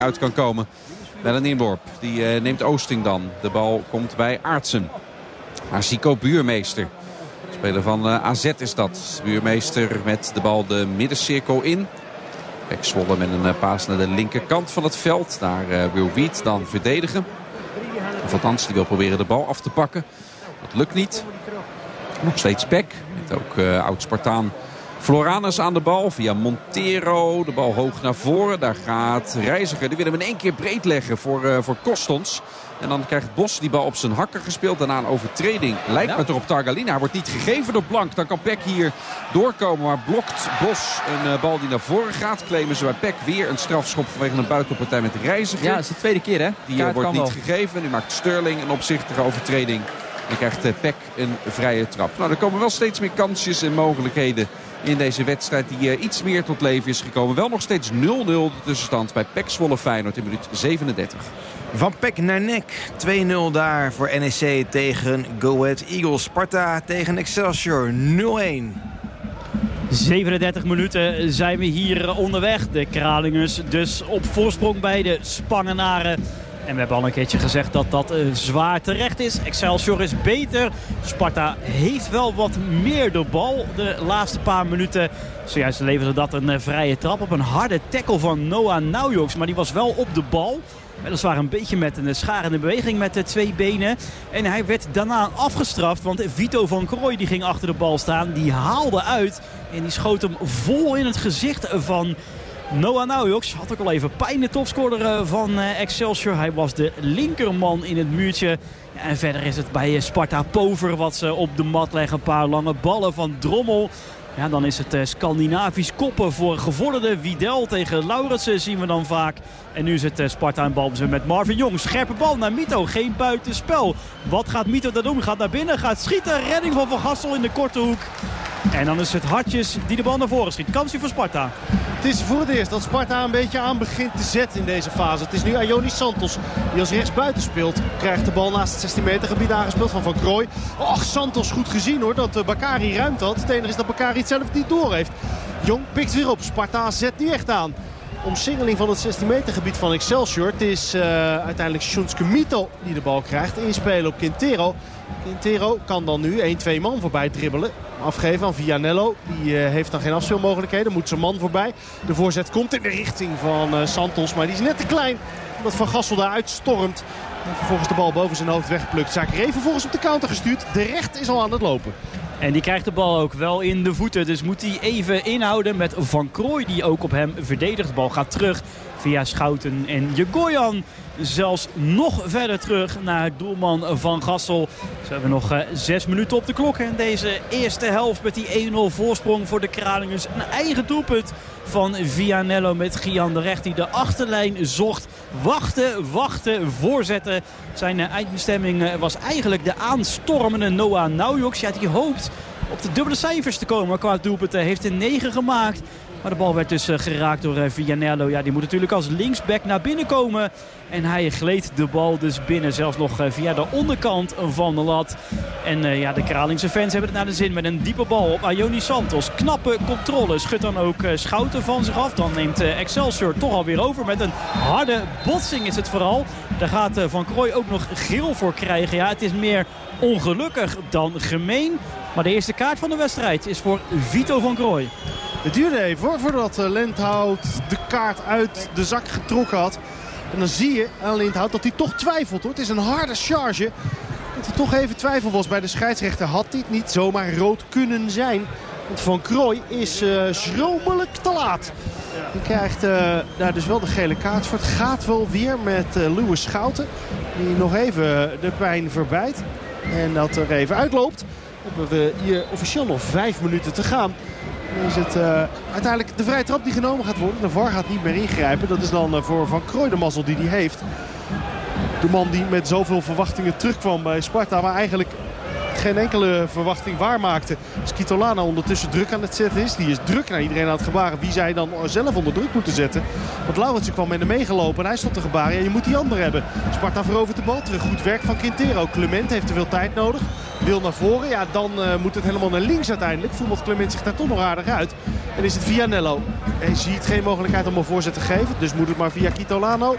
uit kan komen. Wel een inworp. Die neemt Oosting dan. De bal komt bij Aartsen. Asico Buurmeester. Speler van AZ is dat. Buurmeester met de bal de middencirkel in. PEC Zwolle met een paas naar de linkerkant van het veld. Daar wil Wiet dan verdedigen. Of althans, die wil proberen de bal af te pakken. Dat lukt niet. Nog steeds PEC. Met ook oud-Spartaan Floranus aan de bal. Via Montero. De bal hoog naar voren. Daar gaat Reiziger. Die wil hem in één keer breed leggen voor Kostons. En dan krijgt Bos die bal op zijn hakker gespeeld. Daarna een overtreding. Lijkt me toch op Targalina. Hij wordt niet gegeven door Blank. Dan kan PEC hier doorkomen. Maar blokt Bos een bal die naar voren gaat. Claimen ze bij PEC weer een strafschop vanwege een buitenpartij met Reiziger. Ja, dat is de tweede keer hè. Die wordt niet gegeven. Nu maakt Sterling een opzichtige overtreding. En krijgt PEC een vrije trap. Nou, er komen wel steeds meer kansjes en mogelijkheden in deze wedstrijd die iets meer tot leven is gekomen. Wel nog steeds 0-0 de tussenstand bij PEC Zwolle Feyenoord in minuut 37. Van PEC naar NEC. 2-0 daar voor NEC tegen Go Ahead Eagles. Sparta tegen Excelsior 0-1. 37 minuten zijn we hier onderweg. De Kralingers dus op voorsprong bij de Spangenaren. En we hebben al een keertje gezegd dat dat zwaar terecht is. Excelsior is beter. Sparta heeft wel wat meer de bal de laatste paar minuten. Zojuist leverde dat een vrije trap op een harde tackle van Noah Naujoks. Maar die was wel op de bal. Weliswaar een beetje met een scharende beweging met de twee benen. En hij werd daarna afgestraft. Want Vito van Krooi die ging achter de bal staan. Die haalde uit. En die schoot hem vol in het gezicht van Noah Naujoks. Had ook al even pijn, de topscorer van Excelsior. Hij was de linkerman in het muurtje. En verder is het bij Sparta pover wat ze op de mat leggen. Een paar lange ballen van Drommel. Ja, dan is het Scandinavisch koppen voor gevorderde. Widel tegen Lauritsen zien we dan vaak. En nu is het Sparta in balbezit met Marvin Jong. Scherpe bal naar Mito. Geen buitenspel. Wat gaat Mito daar doen? Gaat naar binnen, gaat schieten. Redding van Van Gastel in de korte hoek. En dan is het Hartjes die de bal naar voren schiet. Kansje voor Sparta. Het is voor het eerst dat Sparta een beetje aan begint te zetten in deze fase. Het is nu Ayonis Santos die als rechtsbuiten speelt. Krijgt de bal naast het 16 meter gebied aangespeeld van Van Krooi. Och, Santos goed gezien hoor dat Bakari ruimte had. Het enige is dat Bakari het zelf niet door heeft. Jong pikt weer op. Sparta zet nu echt aan. Omsingeling van het 16 meter gebied van Excelsior. Het is uiteindelijk Shunsuke Mito die de bal krijgt. Inspelen op Quintero. Quintero kan dan nu 1-2 man voorbij dribbelen. Afgeven aan Vianello. Die heeft dan geen afspeelmogelijkheden. Moet zijn man voorbij. De voorzet komt in de richting van Santos. Maar die is net te klein. Omdat Van Gassel daar uitstormt. En vervolgens de bal boven zijn hoofd weggeplukt. Zakere vervolgens op de counter gestuurd. De recht is al aan het lopen. En die krijgt de bal ook wel in de voeten. Dus moet hij even inhouden met Van Krooi die ook op hem verdedigt. De bal gaat terug via Schouten en Jegoyan. Zelfs nog verder terug naar doelman Van Gassel. Ze hebben nog 6 minuten op de klok. En deze eerste helft met die 1-0 voorsprong voor de Kralingers. Een eigen doelpunt van Vianello met Gian de Recht die de achterlijn zocht. Wachten, voorzetten. Zijn eindbestemming was eigenlijk de aanstormende Noah Naujoks. Ja, die hoopt op de dubbele cijfers te komen qua doelpunten. Heeft een 9 gemaakt. Maar de bal werd dus geraakt door Vianello. Ja, die moet natuurlijk als linksback naar binnen komen. En hij gleed de bal dus binnen. Zelfs nog via de onderkant van de lat. En de Kralingse fans hebben het naar de zin met een diepe bal op Ayonis Santos. Knappe controle. Schudt dan ook Schouten van zich af. Dan neemt Excelsior toch alweer over. Met een harde botsing is het vooral. Daar gaat Van Krooi ook nog geel voor krijgen. Ja, het is meer ongelukkig dan gemeen. Maar de eerste kaart van de wedstrijd is voor Vito van Krooi. Het duurde even hoor, voordat Lenthout de kaart uit de zak getrokken had. En dan zie je aan Lenthout dat hij toch twijfelt hoor. Het is een harde charge. Dat hij toch even twijfel was bij de scheidsrechter. Had dit niet zomaar rood kunnen zijn. Want Van Krooi is schromelijk te laat. Hij krijgt daar dus wel de gele kaart voor. Het gaat wel weer met Lewis Schouten. Die nog even de pijn verbijt. En dat er even uitloopt. Dan hebben we hier officieel nog 5 minuten te gaan. Dan is het uiteindelijk de vrije trap die genomen gaat worden. De VAR gaat niet meer ingrijpen. Dat is dan voor Van Krooi de mazzel die hij heeft. De man die met zoveel verwachtingen terugkwam bij Sparta. Maar eigenlijk geen enkele verwachting waarmaakte. Skitolana ondertussen druk aan het zetten is. Die is druk naar iedereen aan het gebaren. Wie zij dan zelf onder druk moeten zetten. Want Lauritsen kwam met hem meegelopen. En hij stond te gebaren. En je moet die ander hebben. Sparta verovert de bal terug. Goed werk van Quintero. Clement heeft te veel tijd nodig. Wil naar voren. Ja, dan moet het helemaal naar links uiteindelijk. Voetbalt Clement zich daar toch nog aardig uit. En is het Vianello. Hij ziet geen mogelijkheid om een voorzet te geven. Dus moet het maar via Kitolano.